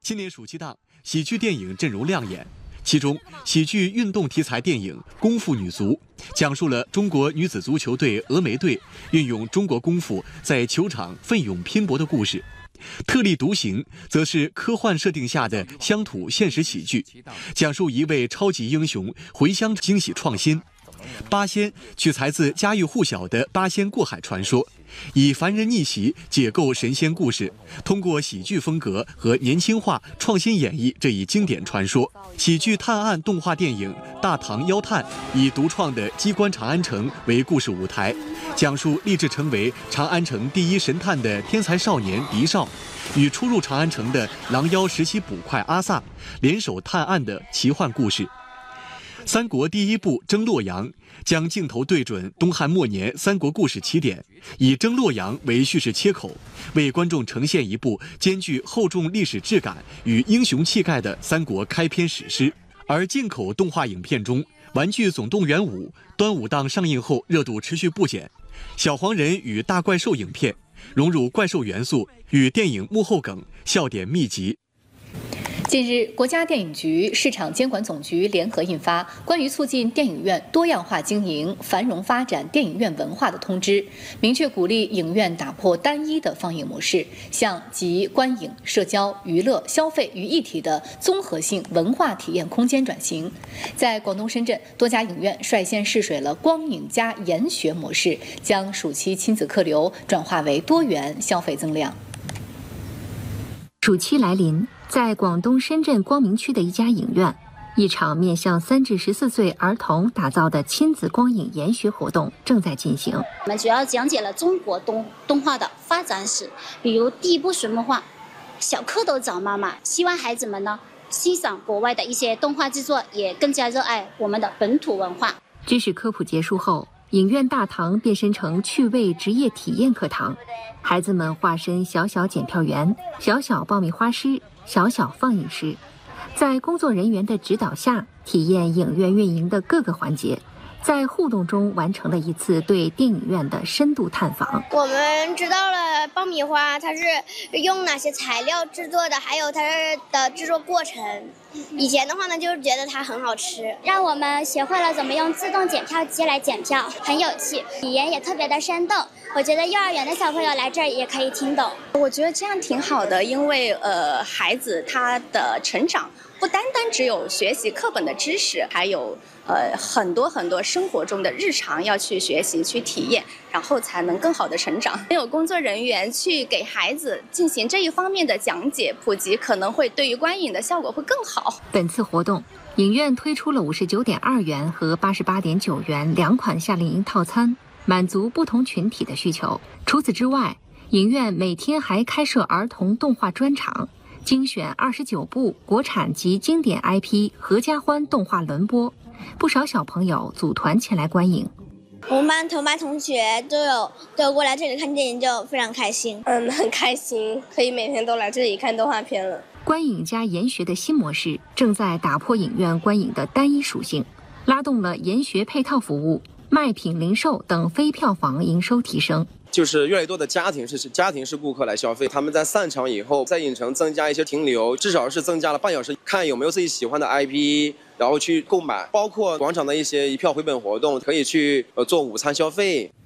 今年暑期档，喜剧电影阵容亮眼。其中，喜剧运动题材电影《功夫女足》讲述了中国女子足球队峨眉队运用中国功夫在球场奋勇拼搏的故事。特立独行则是科幻设定下的乡土现实喜剧，讲述一位超级英雄回乡惊喜创新。八仙取材自家喻户晓的八仙过海传说，以凡人逆袭解构神仙故事，通过喜剧风格和年轻化创新演绎这一经典传说。喜剧探案动画电影《大唐妖探》以独创的机关长安城为故事舞台，讲述立志成为长安城第一神探的天才少年狄少，与初入长安城的狼妖实习捕快阿萨联手探案的奇幻故事。三国第一部《征洛阳》将镜头对准东汉末年三国故事起点，以征洛阳为叙事切口，为观众呈现一部兼具厚重历史质感与英雄气概的三国开篇史诗。而进口动画影片中，《玩具总动员5》端午档上映后热度持续不减，小黄人与大怪兽影片融入怪兽元素与电影幕后梗，笑点密集。 近日，国家电影局、市场监管总局联合印发《关于促进电影院多样化经营、繁荣发展电影院文化的通知》，明确鼓励影院打破单一的放映模式，向集观影、社交、娱乐、消费于一体的综合性文化体验空间转型。在广东深圳，多家影院率先试水了光影加研学模式，将暑期亲子客流转化为多元消费增量。 暑期来临，在广东深圳光明区的一家影院，一场面向3至14岁儿童打造的亲子光影研学活动正在进行。 我们主要讲解了中国动画的发展史，比如第一部水墨画，小蝌蚪找妈妈，希望孩子们呢欣赏国外的一些动画制作，也更加热爱我们的本土文化。 知识科普结束后，影院大堂变身成趣味职业体验课堂，孩子们化身小小检票员、小小爆米花师、小小放映师，在工作人员的指导下，体验影院运营的各个环节，在互动中完成了一次对电影院的深度探访。 我们知道了爆米花它是用哪些材料制作的，还有它的制作过程。以前的话呢，就是觉得它很好吃， 让我们学会了怎么用自动检票机来检票，很有趣，语言也特别的生动。我觉得幼儿园的小朋友来这儿也可以听懂。 我觉得这样挺好的，因为孩子他的成长不单单只有学习课本的知识，还有很多生活中的日常要去学习去体验，然后才能更好的成长。有工作人员去给孩子进行这一方面的讲解普及，可能会对于观影的效果会更好。 本次活动，影院推出了59.2元和88.9元2款夏令营套餐，满足不同群体的需求。除此之外，影院每天还开设儿童动画专场，精选29部国产及经典 IP 合家欢动画轮播，不少小朋友组团前来观影。 我们班同班同学都有过来这里看电影，就非常开心。 很开心，可以每天都来这里看动画片了。 观影加研学的新模式正在打破影院观影的单一属性，拉动了研学配套服务、卖品零售等非票房营收提升。 就是越来越多的家庭式顾客来消费，他们在散场以后，在影城增加一些停留，至少是增加了半小时，看有没有自己喜欢的 IP， 然后去购买。包括广场的一些一票回本活动，可以去做午餐消费。